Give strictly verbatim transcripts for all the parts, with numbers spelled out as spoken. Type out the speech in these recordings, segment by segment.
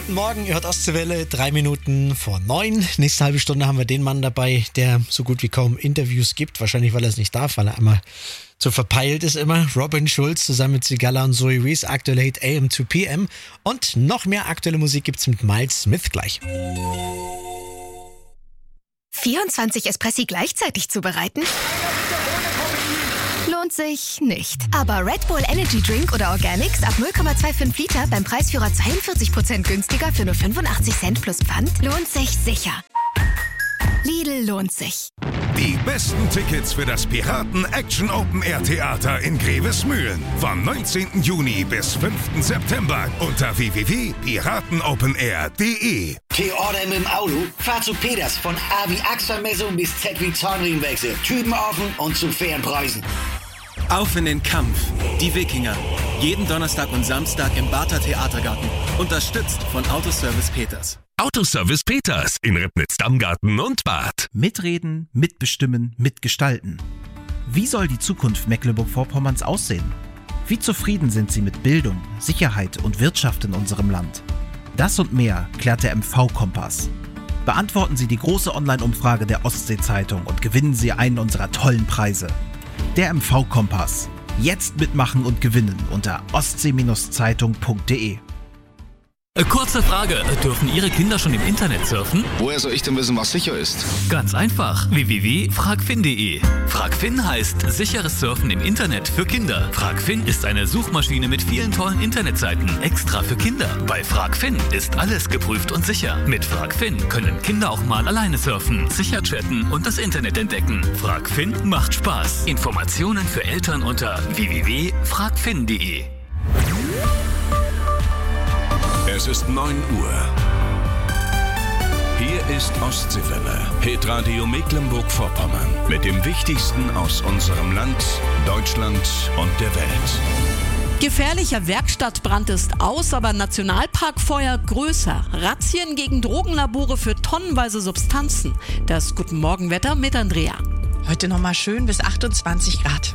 Guten Morgen, ihr hört Ostseewelle, drei Minuten vor neun. Nächste halbe Stunde haben wir den Mann dabei, der so gut wie kaum Interviews gibt. Wahrscheinlich, weil er es nicht darf, weil er einmal zu verpeilt ist immer. Robin Schulz zusammen mit Sigala und Zoe Rees, aktuell Hate A M to P M. Und noch mehr aktuelle Musik gibt's mit Miles Smith gleich. vierundzwanzig Espressi gleichzeitig zubereiten? Lohnt sich nicht. Aber Red Bull Energy Drink oder Organics ab null Komma fünfundzwanzig Liter beim Preisführer zweiundvierzig Prozent günstiger für nur fünfundachtzig Cent plus Pfand lohnt sich sicher. Lidl lohnt sich. Die besten Tickets für das Piraten Action Open Air Theater in Grevesmühlen. Vom neunzehnten Juni bis fünften September unter w w w punkt piratenopenair punkt de. T-Order mit dem Auto? Fahr zu Peters von A wie Achselmessung bis Z wie Zahnriemenwechsel. Typen offen und zu fairen Preisen. Auf in den Kampf. Die Wikinger. Jeden Donnerstag und Samstag im Barther Theatergarten. Unterstützt von Autoservice Peters. Autoservice Peters in Ribnitz-Dammgarten und Bad. Mitreden, mitbestimmen, mitgestalten. Wie soll die Zukunft Mecklenburg-Vorpommerns aussehen? Wie zufrieden sind Sie mit Bildung, Sicherheit und Wirtschaft in unserem Land? Das und mehr klärt der M V-Kompass. Beantworten Sie die große Online-Umfrage der Ostsee-Zeitung und gewinnen Sie einen unserer tollen Preise. Der M V-Kompass. Jetzt mitmachen und gewinnen unter ostsee Zeitung punkt de. Kurze Frage, dürfen Ihre Kinder schon im Internet surfen? Woher soll ich denn wissen, was sicher ist? Ganz einfach, w w w punkt fragfin punkt de. Fragfin heißt sicheres Surfen im Internet für Kinder. Fragfin ist eine Suchmaschine mit vielen tollen Internetseiten, extra für Kinder. Bei Fragfin ist alles geprüft und sicher. Mit Fragfin können Kinder auch mal alleine surfen, sicher chatten und das Internet entdecken. Fragfin macht Spaß. Informationen für Eltern unter w w w punkt fragfin punkt de. Es ist neun Uhr. Hier ist Ostseewelle, Hitradio Mecklenburg-Vorpommern. Mit dem Wichtigsten aus unserem Land, Deutschland und der Welt. Gefährlicher Werkstattbrand ist aus, aber Nationalparkfeuer größer. Razzien gegen Drogenlabore für tonnenweise Substanzen. Das Guten Morgen Wetter mit Andrea. Heute nochmal schön bis achtundzwanzig Grad.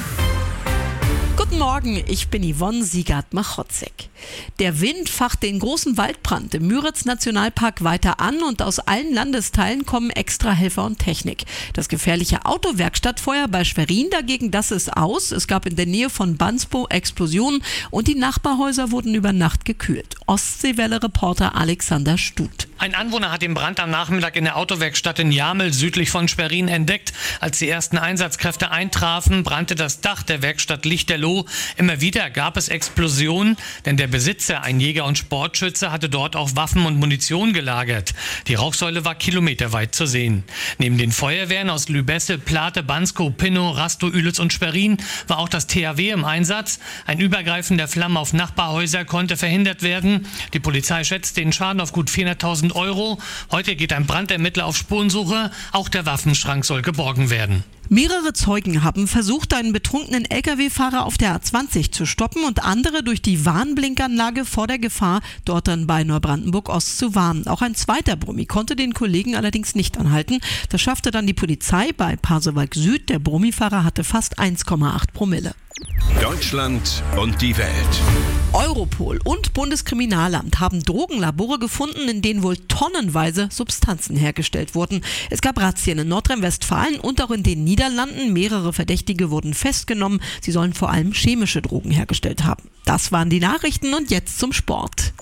Guten Morgen, ich bin Yvonne Siegert-Machotzek. Der Wind facht den großen Waldbrand im Müritz-Nationalpark weiter an und aus allen Landesteilen kommen extra Helfer und Technik. Das gefährliche Autowerkstattfeuer bei Schwerin dagegen, das ist aus. Es gab in der Nähe von Bansbo Explosionen und die Nachbarhäuser wurden über Nacht gekühlt. Ostseewelle-Reporter Alexander Stut. Ein Anwohner hat den Brand am Nachmittag in der Autowerkstatt in Jamel südlich von Schwerin entdeckt. Als die ersten Einsatzkräfte eintrafen, brannte das Dach der Werkstatt Lichterloh. Immer wieder gab es Explosionen, denn der Besitzer, ein Jäger und Sportschütze, hatte dort auch Waffen und Munition gelagert. Die Rauchsäule war kilometerweit zu sehen. Neben den Feuerwehren aus Lübessel, Plate, Bansko, Pinnow, Rastow, Uelitz und Schwerin war auch das T H W im Einsatz. Ein Übergreifen der Flammen auf Nachbarhäuser konnte verhindert werden. Die Polizei schätzt den Schaden auf gut vierhunderttausend Euro. Heute geht ein Brandermittler auf Spurensuche. Auch der Waffenschrank soll geborgen werden. Mehrere Zeugen haben versucht, einen betrunkenen L K W-Fahrer auf der A zwanzig zu stoppen und andere durch die Warnblinkanlage vor der Gefahr, dort dann bei Neubrandenburg-Ost zu warnen. Auch ein zweiter Brummi konnte den Kollegen allerdings nicht anhalten. Das schaffte dann die Polizei bei Pasewalk Süd. Der Brummifahrer hatte fast eins Komma acht Promille. Deutschland und die Welt. Europol und Bundeskriminalamt haben Drogenlabore gefunden, in denen wohl tonnenweise Substanzen hergestellt wurden. Es gab Razzien in Nordrhein-Westfalen und auch in den Niederlanden. Mehrere Verdächtige wurden festgenommen. Sie sollen vor allem chemische Drogen hergestellt haben. Das waren die Nachrichten und jetzt zum Sport.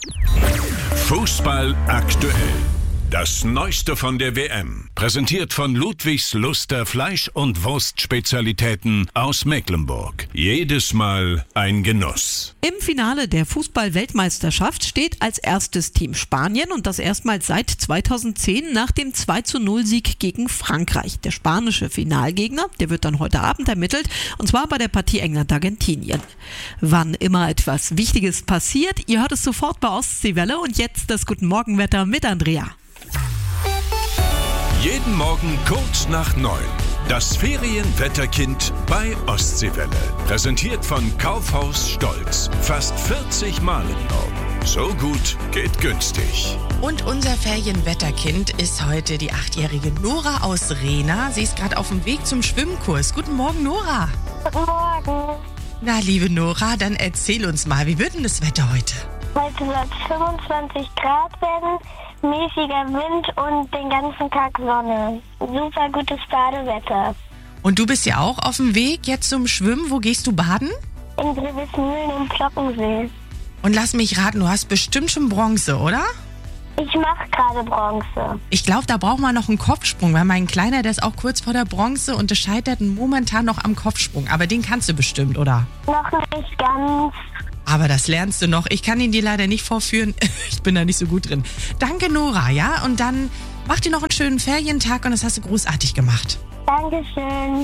Fußball aktuell. Das Neueste von der W M. Präsentiert von Ludwigs Luster Fleisch- und Wurstspezialitäten aus Mecklenburg. Jedes Mal ein Genuss. Im Finale der Fußball-Weltmeisterschaft steht als erstes Team Spanien und das erstmals seit zweitausendzehn nach dem zwei zu null Sieg gegen Frankreich. Der spanische Finalgegner, der wird dann heute Abend ermittelt und zwar bei der Partie England-Argentinien. Wann immer etwas Wichtiges passiert, ihr hört es sofort bei Ostseewelle und jetzt das Guten Morgen Wetter mit Andrea. Jeden Morgen kurz nach neun. Das Ferienwetterkind bei Ostseewelle. Präsentiert von Kaufhaus Stolz. Fast vierzig Mal im Norden. So gut geht günstig. Und unser Ferienwetterkind ist heute die achtjährige Nora aus Rehna. Sie ist gerade auf dem Weg zum Schwimmkurs. Guten Morgen, Nora. Guten Morgen. Na, liebe Nora, dann erzähl uns mal, wie wird denn das Wetter heute? Heute soll es fünfundzwanzig Grad werden, mäßiger Wind und den ganzen Tag Sonne. Super gutes Badewetter. Und du bist ja auch auf dem Weg jetzt zum Schwimmen. Wo gehst du baden? In Grevesmühlen im Flockensee. Und lass mich raten, du hast bestimmt schon Bronze, oder? Ich mache gerade Bronze. Ich glaube, da braucht man noch einen Kopfsprung, weil mein Kleiner, der ist auch kurz vor der Bronze und der scheitert momentan noch am Kopfsprung. Aber den kannst du bestimmt, oder? Noch nicht ganz. Aber das lernst du noch. Ich kann ihn dir leider nicht vorführen. Ich bin da nicht so gut drin. Danke, Nora, ja? Und dann mach dir noch einen schönen Ferientag und das hast du großartig gemacht. Dankeschön.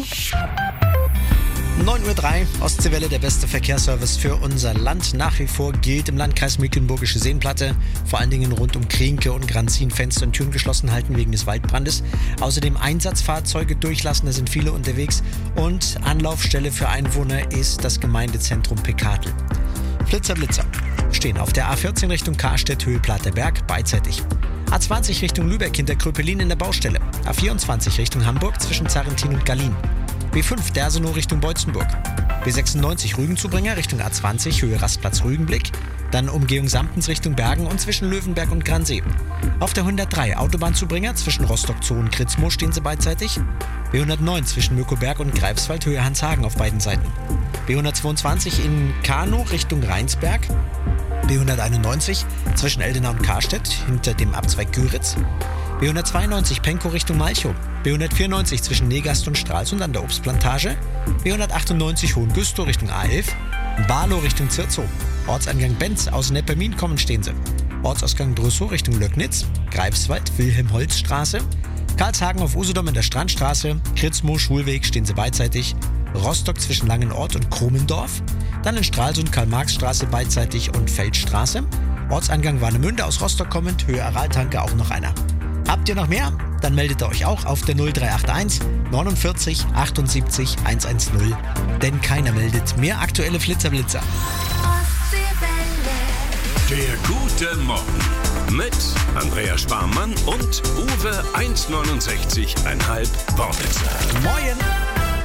neun Uhr drei, Ostseewelle, der beste Verkehrsservice für unser Land. Nach wie vor gilt im Landkreis Mecklenburgische Seenplatte, vor allen Dingen rund um Krienke und Granzin, Fenster und Türen geschlossen halten wegen des Waldbrandes. Außerdem Einsatzfahrzeuge durchlassen, da sind viele unterwegs. Und Anlaufstelle für Einwohner ist das Gemeindezentrum Pekadl. Flitzer, Blitzer stehen auf der A vierzehn Richtung Karstedt, Höhe Platerberg, beidseitig. A zwanzig Richtung Lübeck hinter Kröpelin in der Baustelle. A vierundzwanzig Richtung Hamburg zwischen Zarrentin und Gallin. B fünf Dersenow Richtung Beutzenburg. B sechsundneunzig Rügenzubringer Richtung A zwanzig, Höhe Rastplatz Rügenblick. Dann Umgehung Samptens Richtung Bergen und zwischen Löwenberg und Gransee. Auf der hundertdrei Autobahnzubringer zwischen Rostock-Zoo und Kritzmo stehen sie beidseitig. B hundertneun zwischen Möckoberg und Greifswald, Höhe Hanshagen auf beiden Seiten. B hundertzweiundzwanzig in Kanow Richtung Rheinsberg. B hunderteinundneunzig zwischen Eldenau und Karstedt hinter dem Abzweig Güritz. B hundertzweiundneunzig Penkow Richtung Malchow. B hundertvierundneunzig zwischen Negast und Stralsund an der Obstplantage. B hundertachtundneunzig Hohengüstow Richtung A elf. Barlow Richtung Zirzow. Ortseingang Benz aus Neppermin kommen stehen sie. Ortsausgang Brüssow Richtung Löcknitz. Greifswald Wilhelm-Holz-Straße. Karlshagen auf Usedom in der Strandstraße. Kritzmo Schulweg stehen sie beidseitig. Rostock zwischen Langenort und Krumendorf. Dann in Stralsund Karl-Marx-Straße beidseitig und Feldstraße. Ortseingang Warnemünde aus Rostock kommend, Höhe Araltanke auch noch einer. Habt ihr noch mehr? Dann meldet ihr euch auch auf der null drei acht eins neunundvierzig achtundsiebzig hundertzehn. Denn keiner meldet mehr aktuelle Flitzerblitzer. Der gute Morgen mit Andrea Sparmann und Uwe eins neunundsechzig Komma fünf Wortwitzer. Moin!